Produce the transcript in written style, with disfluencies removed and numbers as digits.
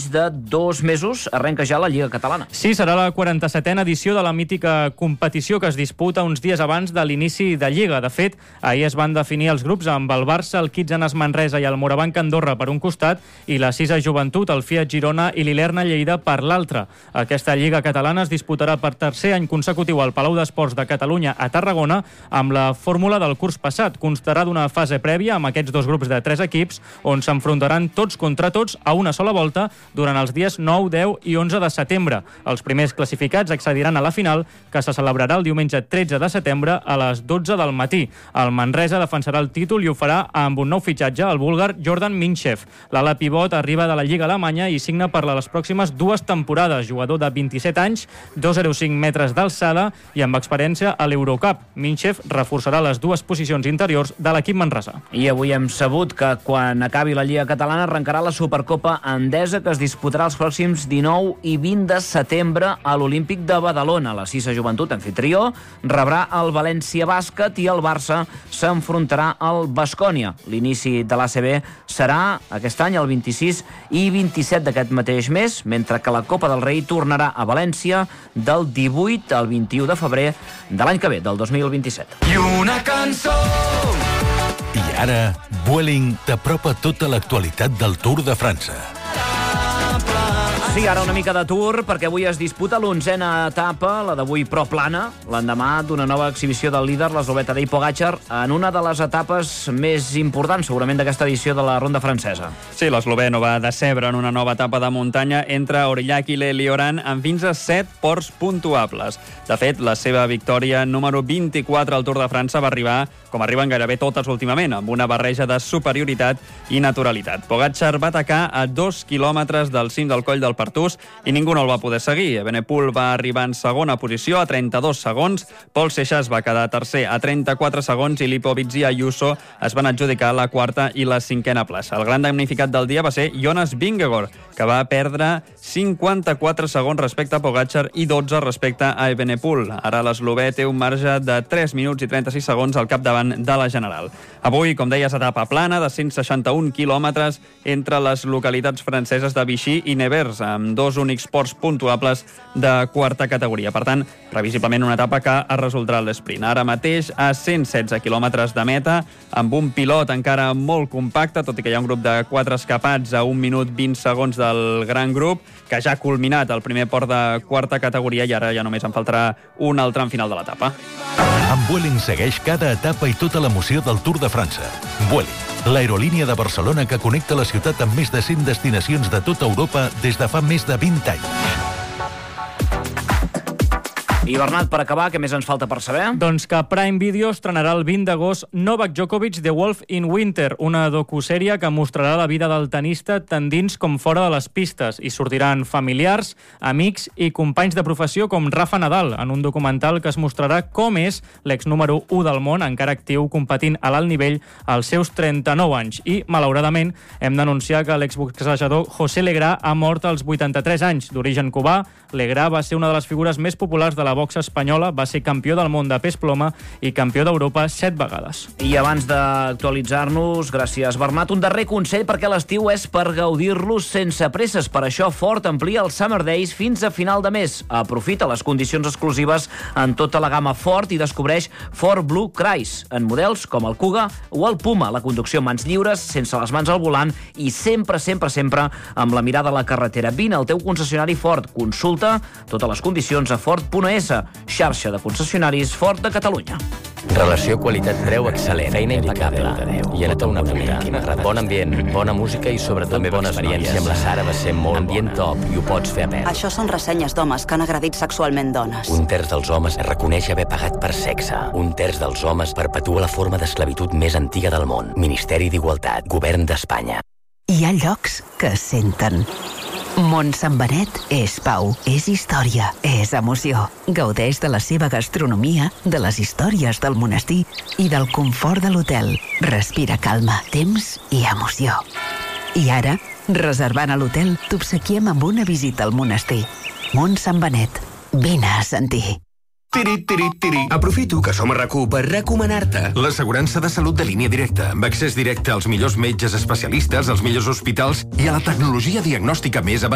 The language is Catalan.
menys de 2 mesos arrenca ja la Lliga Catalana. Sí, serà la 47a edició de la mítica competició que es disputa uns dies abans de l'inici de Lliga. De fet, ahir es van definir els grups amb el Barça, el Kitsanes Manresa i el Morabanc Andorra per un costat i la Cisa Joventut, el Fiat Girona i l'Ilerna Lleida per l'altre. Aquesta Lliga Catalana es disputarà per tercer any consecutiu al Palau d'Esports de Catalunya a Tarragona amb la fórmula del curs passat. Constarà d'una fase prèvia amb aquests 2 grups de 3 equips on s'enfrontaran tots contra tots a una sola volta durant els dies 9, 10 i 11 de setembre. Els primers classificats accediran a la final, que se celebrarà el diumenge 13 de setembre a les 12 del matí. El Manresa defensarà el títol i ho farà amb un nou fitxatge, el búlgar Jordan Minchev. L'ala pivot arriba de la Lliga Alemanya i signa per les pròximes 2 temporades. Jugador de 27 anys, 2,05 metres d'alçada i amb experiència a l'Eurocup. Minchev reforçarà les 2 posicions interiors de l'equip manresà. I avui hem sabut que quan acabi la Lliga Catalana arrencarà la Supercopa Endesa, que es disputarà els pròxims 19 i 20 de setembre a l'Olímpic de Badalona. La Cisa Joventut, anfitrió, rebrà el València Bàsquet i el Barça s'enfrontarà al Baskonia. L'inici de l'ACB serà aquest any el 26 i 27 d'aquest mateix mes, mentre que la Copa del Rei tornarà a València del 18 al 21 de febrer de l'any que ve, del 2027. I una cançó! I ara, Vueling t'apropa tota l'actualitat del Tour de França. Sí, ara una mica de Tour, perquè avui es disputa l'11a etapa, la d'avui Pro Plana, l'endemà d'una nova exhibició del líder, l'eslovè Tadej Pogačar, en una de les etapes més importants, segurament, d'aquesta edició de la Ronda Francesa. Sí, l'eslovè no va decebre en una nova etapa de muntanya entre Aurillac i l'Elioran amb fins a 7 ports puntuables. De fet, la seva victòria número 24 al Tour de França va arribar, com arriben gairebé totes últimament, amb una barreja de superioritat i naturalitat. Pogačar va atacar a 2 quilòmetres del cim del coll del Pertús i ningú no el va poder seguir. Evenepoel va arribar en segona posició a 32 segons, Pol Seixas va quedar tercer a 34 segons i Lipovic i Ayuso es van adjudicar la quarta i la cinquena plaça. El gran damnificat del dia va ser Jonas Vingegaard, que va perdre 54 segons respecte a Pogačar i 12 respecte a Evenepoel. Ara l'eslovè té un marge de 3 minuts i 36 segons al capdavant de la general. Avui, com deies, etapa plana de 161 quilòmetres entre les localitats franceses de Vichy i Nevers, amb 2 únics ports puntuables de quarta categoria. Per tant, previsiblement una etapa que es resoldrà a l'esprint. Ara mateix a 116 quilòmetres de meta, amb un pilot encara molt compacte, tot i que hi ha un grup de 4 escapats a 1 minut 20 segons del gran grup, que ja ha culminat el primer port de quarta categoria i ara ja només en faltarà un al tram final de l'etapa. Amb Vueling segueix cada etapa i tota l'emoció del Tour de França. Vueling, l'aerolínia de Barcelona que connecta la ciutat amb més de 100 destinacions de tota Europa des de fa més de 20 anys. I Bernat, per acabar, què més ens falta per saber? Doncs que Prime Video estrenarà el 20 d'agost Novak Djokovic The Wolf in Winter, una docusèrie que mostrarà la vida del tenista tant dins com fora de les pistes. Hi sortiran familiars, amics i companys de professió com Rafa Nadal, en un documental que es mostrarà com és l'ex número 1 del món, encara actiu, competint a l'alt nivell als seus 39 anys. I, malauradament, hem d'anunciar que l'exboxejador José Legrá ha mort als 83 anys. D'origen cubà, Legrá va ser una de les figures més populars de la boxa espanyola, va ser campió del món de pes ploma i campió d'Europa 7 vegades. I abans d'actualitzar-nos, gràcies Bernat, un darrer consell perquè l'estiu és per gaudir-los sense presses. Per això Ford amplia els Summer Days fins a final de mes. Aprofita les condicions exclusives en tota la gamma Ford i descobreix Ford Blue Cruise en models com el Kuga o el Puma. La conducció en mans lliures, sense les mans al volant i sempre, sempre, sempre amb la mirada a la carretera. Vine al teu concessionari Ford. Consulta totes les condicions a Ford.es, xarxa de concessionaris Ford de Catalunya. Relació qualitat-preu excel·lent, feina impecable. I a tota una punta. Bon ambient, bona música i sobretot bona experiència amb la Sara va ser molt ambient top i ho pots fer a pèl. Això són ressenyes d'homes que han agredit sexualment dones. Un terç dels homes reconeix haver pagat per sexe. Un terç dels homes perpetua la forma d'esclavitud més antiga del món. Ministeri d'Igualtat, Govern d'Espanya. Hi ha llocs que es senten. Mont Sant Benet és pau, és història, és emoció. Gaudeix de la seva gastronomia, de les històries del monestir i del confort de l'hotel. Respira calma, temps i emoció. I ara, reservant a l'hotel, t'obsequiem amb una visita al monestir. Mont Sant Benet. Vine a sentir. Aprofito que som a RAC1 per recomanar-te l'assegurança de salut de línia directa, amb accés directe als millors metges especialistes, als millors hospitals i a la tecnologia diagnòstica més avançada.